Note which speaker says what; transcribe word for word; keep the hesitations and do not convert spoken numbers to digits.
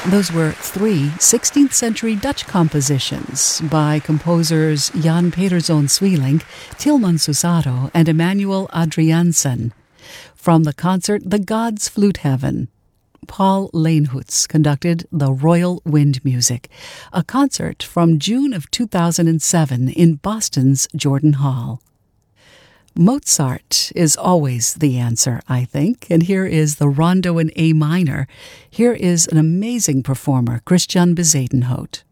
Speaker 1: Those were three sixteenth century Dutch compositions by composers Jan Pederzoon Sweelinck, Tilman Susado, and Emmanuel Adriaansen. From the concert The Gods Flute Heaven, Paul Leenhoets conducted the Royal Wind Music, a concert from June of two thousand seven in Boston's Jordan Hall. Mozart is always the answer, I think, and here is the Rondo in A minor. Here is an amazing performer, Christian Bezuidenhout.